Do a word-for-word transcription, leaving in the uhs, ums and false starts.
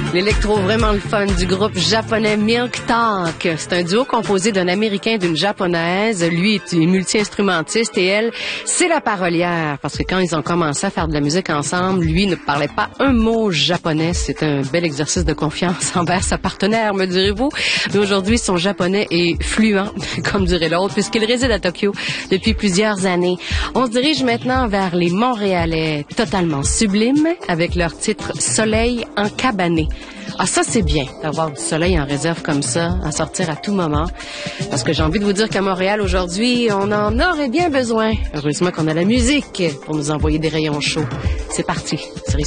L'électro vraiment le fun du groupe japonais Milk Talk. C'est un duo composé d'un Américain et d'une Japonaise. Lui est multi-instrumentiste et elle, c'est la parolière. Parce que quand ils ont commencé à faire de la musique ensemble, lui ne parlait pas un mot japonais. C'est un bel exercice de confiance envers sa partenaire, me direz-vous. Mais aujourd'hui, son japonais est fluent, comme dirait l'autre, puisqu'il réside à Tokyo depuis plusieurs années. On se dirige maintenant vers les Montréalais totalement sublimes avec leur titre « Soleil en cabané ». Ah, ça, c'est bien d'avoir du soleil en réserve comme ça, à sortir à tout moment. Parce que j'ai envie de vous dire qu'à Montréal, aujourd'hui, on en aurait bien besoin. Heureusement qu'on a la musique pour nous envoyer des rayons chauds. C'est parti.